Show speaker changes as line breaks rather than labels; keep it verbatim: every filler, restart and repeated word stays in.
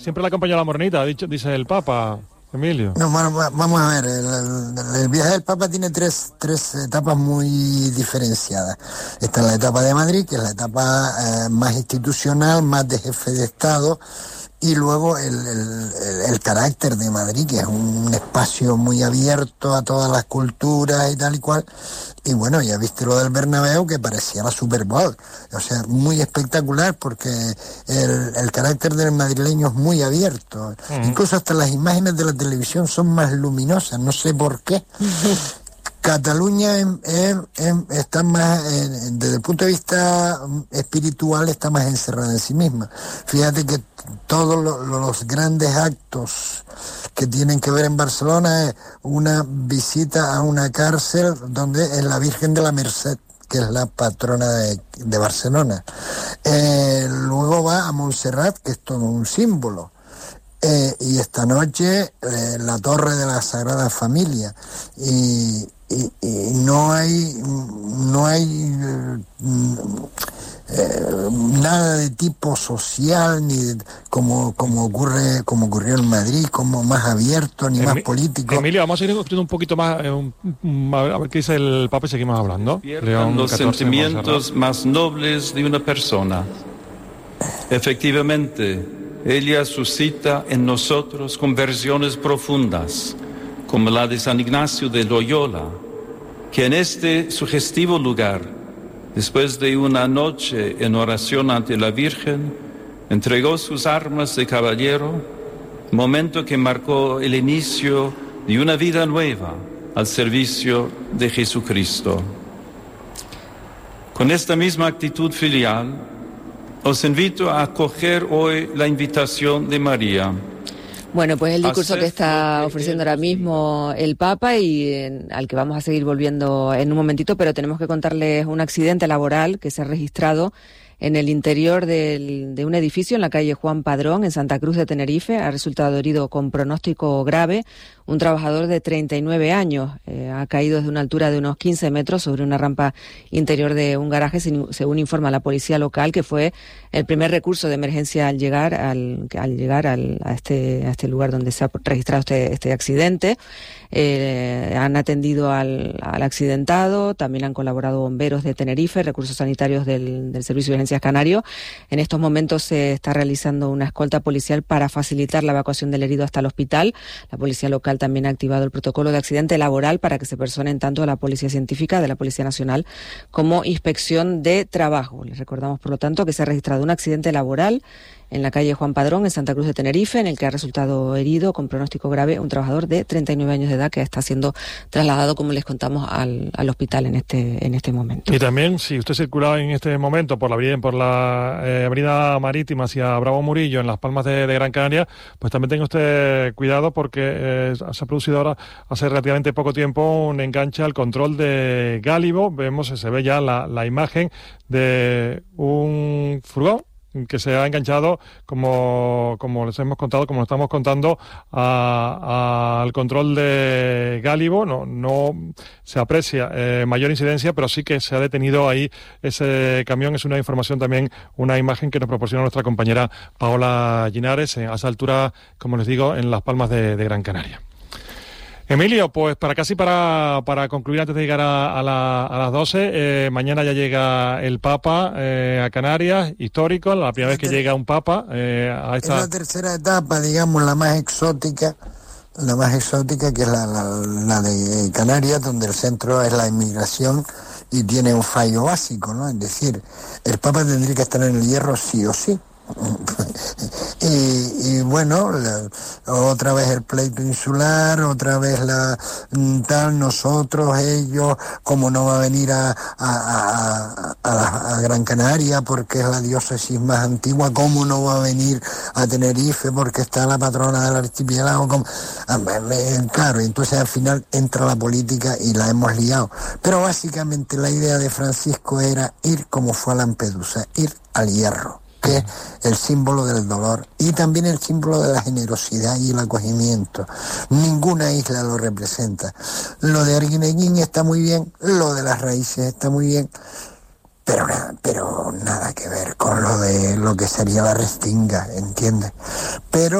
Siempre la acompaña la morenita, dicho, dice el Papa, Emilio.
No, bueno, vamos a ver, el, el, el viaje del Papa tiene tres, tres etapas muy diferenciadas. Está la etapa de Madrid, que es la etapa eh, más institucional, más de jefe de Estado, y luego el, el, el, el carácter de Madrid, que es un espacio muy abierto a todas las culturas y tal y cual. Y bueno, ya viste lo del Bernabéu, que parecía la Super Bowl. O sea, muy espectacular, porque el, el carácter del madrileño es muy abierto. Uh-huh. Incluso hasta las imágenes de la televisión son más luminosas, no sé por qué. Cataluña en, en, en, está más, en, desde el punto de vista espiritual, está más encerrada en sí misma. Fíjate que todos los, los grandes actos que tienen que ver en Barcelona es una visita a una cárcel donde es la Virgen de la Merced, que es la patrona de, de Barcelona. Eh, luego va a Montserrat, que es todo un símbolo. Eh, y esta noche eh, la Torre de la Sagrada Familia. Y, y, y no hay no hay eh, eh, nada de tipo social, ni de, como como ocurre como ocurrió en Madrid, como más abierto, ni Emi- más político.
Emilio, vamos a ir escuchando un poquito más, eh, un, un, a ver qué dice el Papa y seguimos hablando.
León los catorce, sentimientos más nobles de una persona. Efectivamente, ella suscita en nosotros conversiones profundas, como la de San Ignacio de Loyola, que en este sugestivo lugar, después de una noche en oración ante la Virgen, entregó sus armas de caballero, momento que marcó el inicio de una vida nueva al servicio de Jesucristo. Con esta misma actitud filial, os invito a acoger hoy la invitación de María.
Bueno, pues el discurso que está ofreciendo ahora mismo el Papa y en, al que vamos a seguir volviendo en un momentito, pero tenemos que contarles un accidente laboral que se ha registrado en el interior del, de un edificio en la calle Juan Padrón, en Santa Cruz de Tenerife. Ha resultado herido con pronóstico grave un trabajador de treinta y nueve años. Eh, ha caído desde una altura de unos quince metros sobre una rampa interior de un garaje, según informa la policía local, que fue el primer recurso de emergencia al llegar al, al llegar al, a, este, a este lugar donde se ha registrado este, este accidente. Eh, han atendido al, al accidentado, también han colaborado bomberos de Tenerife, recursos sanitarios del, del Servicio de Urgencias Canario. En estos momentos se está realizando una escolta policial para facilitar la evacuación del herido hasta el hospital. La policía local también ha activado el protocolo de accidente laboral para que se personen tanto a la Policía Científica de la Policía Nacional como Inspección de Trabajo. Les recordamos, por lo tanto, que se ha registrado un accidente laboral en la calle Juan Padrón, en Santa Cruz de Tenerife, en el que ha resultado herido con pronóstico grave un trabajador de treinta y nueve años de edad que está siendo trasladado, como les contamos, al, al hospital en este en este momento.
Y también, si usted circula en este momento por la, por la eh, avenida marítima hacia Bravo Murillo, en Las Palmas de, de Gran Canaria, pues también tenga usted cuidado porque eh, se ha producido ahora, hace relativamente poco tiempo, un enganche al control de Gálibo. Vemos, se ve ya la, la imagen de un furgón que se ha enganchado, como como les hemos contado, como estamos contando, a, a, al control de Gálibo. No, no se aprecia eh, mayor incidencia, pero sí que se ha detenido ahí ese camión. Es una información también, una imagen que nos proporciona nuestra compañera Paola Linares, a esa altura, como les digo, en Las Palmas de, de Gran Canaria. Emilio, pues para casi para, para concluir, antes de llegar a, a, la, a las doce, eh, mañana ya llega el Papa eh, a Canarias, histórico, la primera vez que llega un Papa eh, a esta...
Es la tercera etapa, digamos, la más exótica, la más exótica que es la, la, la de Canarias, donde el centro es la inmigración y tiene un fallo básico, ¿no? Es decir, el Papa tendría que estar en el Hierro sí o sí. y, y bueno, la, otra vez el pleito insular, otra vez la tal, nosotros, ellos, como no va a venir a, a, a, a, a Gran Canaria porque es la diócesis más antigua, cómo no va a venir a Tenerife porque está la patrona del archipiélago, como, claro, entonces al final entra la política y la hemos liado. Pero básicamente la idea de Francisco era ir como fue a Lampedusa, ir al Hierro, que es el símbolo del dolor y también el símbolo de la generosidad y el acogimiento. Ninguna isla lo representa. Lo de Arguineguín está muy bien, lo de las raíces está muy bien, pero nada, pero nada que ver con lo de lo que sería la Restinga, ¿entiendes? Pero